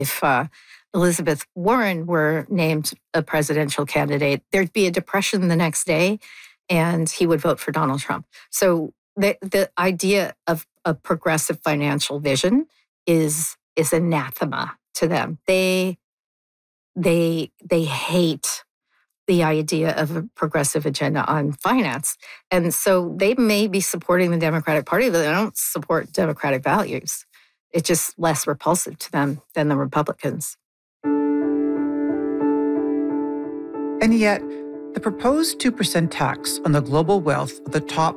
If Elizabeth Warren were named a presidential candidate, there'd be a depression the next day and he would vote for Donald Trump. So the idea of a progressive financial vision is anathema to them. They hate the idea of a progressive agenda on finance. And so they may be supporting the Democratic Party, but they don't support democratic values. It's just less repulsive to them than the Republicans. And yet, the proposed 2% tax on the global wealth of the top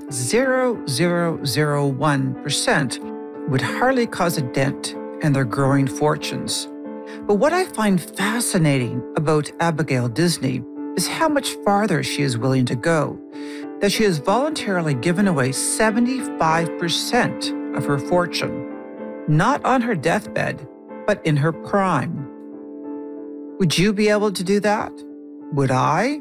0.0001% would hardly cause a dent in their growing fortunes. But what I find fascinating about Abigail Disney is how much farther she is willing to go, that she has voluntarily given away 75% of her fortune, not on her deathbed, but in her prime. Would you be able to do that? Would I?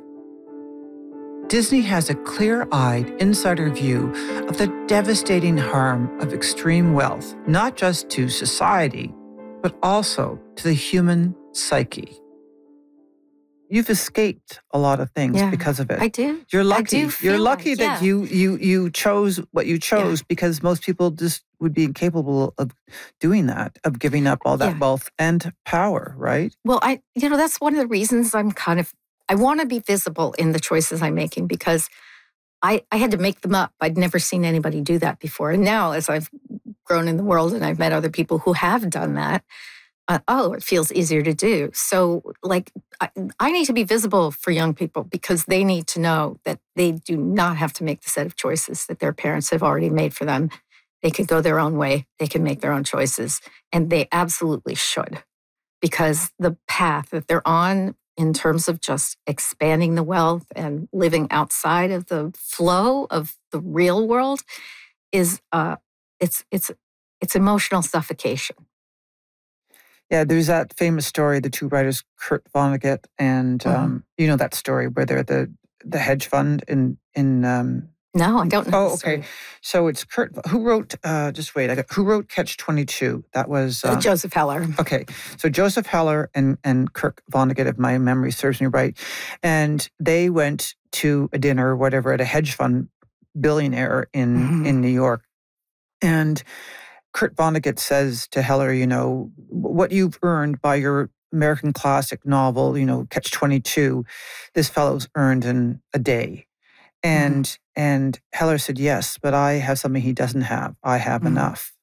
Disney has a clear-eyed insider view of the devastating harm of extreme wealth, not just to society, but also to the human psyche. You've escaped a lot of things because of it. I do. You're lucky. You're lucky like, that you chose what you chose because most people just would be incapable of doing that, of giving up all that wealth and power, right? Well, that's one of the reasons I want to be visible in the choices I'm making because I had to make them up. I'd never seen anybody do that before. And now as I've grown in the world and I've met other people who have done that, it feels easier to do. So I need to be visible for young people because they need to know that they do not have to make the set of choices that their parents have already made for them. They can go their own way. They can make their own choices. And they absolutely should because the path that they're on in terms of just expanding the wealth and living outside of the flow of the real world is it's emotional suffocation. Yeah, there's that famous story, the two writers, Kurt Vonnegut, and you know that story where they're the hedge fund in No, I don't know. Oh, okay. So it's Kurt, who wrote, who wrote Catch-22? That was... Joseph Heller. Okay. So Joseph Heller and Kurt Vonnegut, if my memory serves me right, and they went to a dinner or whatever at a hedge fund billionaire in New York. And Kurt Vonnegut says to Heller, what you've earned by your American classic novel, Catch-22, this fellow's earned in a day. And Heller said, yes, but I have something he doesn't have. I have enough.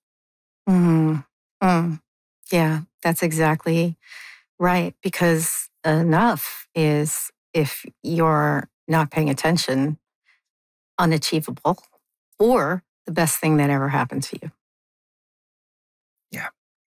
Yeah, that's exactly right. Because enough is, if you're not paying attention, unachievable or the best thing that ever happened to you. Yeah.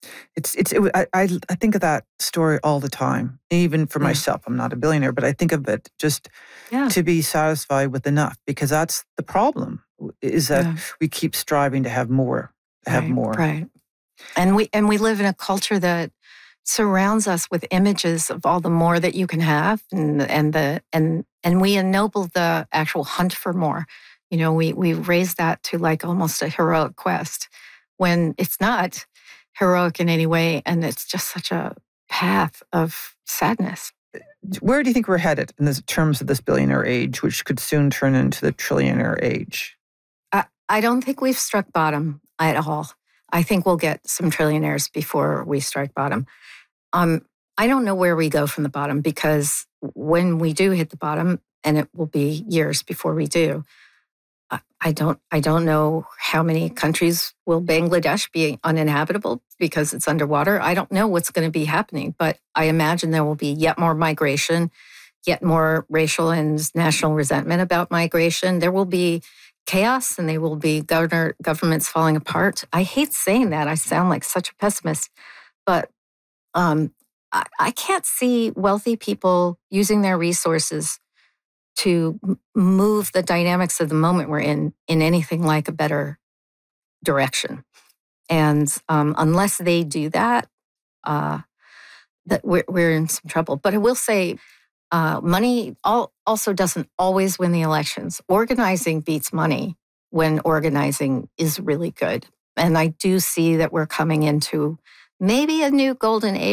I think of that story all the time, even for myself. I'm not a billionaire, but I think of it just to be satisfied with enough, because that's the problem, is that we keep striving to have more, Right. And we live in a culture that surrounds us with images of all the more that you can have, and we ennoble the actual hunt for more. We raise that to like almost a heroic quest when it's not heroic in any way, and it's just such a path of sadness. Where do you think we're headed in terms of this billionaire age, which could soon turn into the trillionaire age? I don't think we've struck bottom at all. I think we'll get some trillionaires before we strike bottom. I don't know where we go from the bottom, because when we do hit the bottom, and it will be years before we do, I don't know how many countries will Bangladesh be uninhabitable because it's underwater. I don't know what's going to be happening, but I imagine there will be yet more migration, yet more racial and national resentment about migration. There will be chaos, and there will be governments falling apart. I hate saying that. I sound like such a pessimist, but I can't see wealthy people using their resources to move the dynamics of the moment we're in anything like a better direction. And unless they do that, that we're in some trouble. But I will say, money also doesn't always win the elections. Organizing beats money when organizing is really good. And I do see that we're coming into maybe a new golden age